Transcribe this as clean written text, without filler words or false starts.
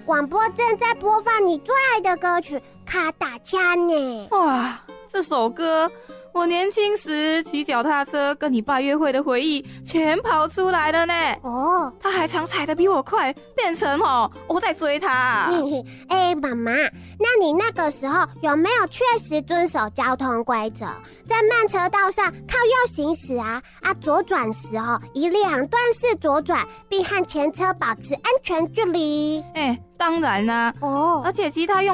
广播正在播放你最爱的歌曲《卡达恰》呢。 哇，这首歌我年轻时骑脚踏车跟你爸约会的回忆全跑出来了呢。 哦， 他还常踩得比我快，变成我在追他。 妈妈，那你那个时候有没有确实遵守交通规则，在慢车道上靠右行驶啊？左转时以两段式左转，并和前车保持安全距离。 当然啦。而且其他用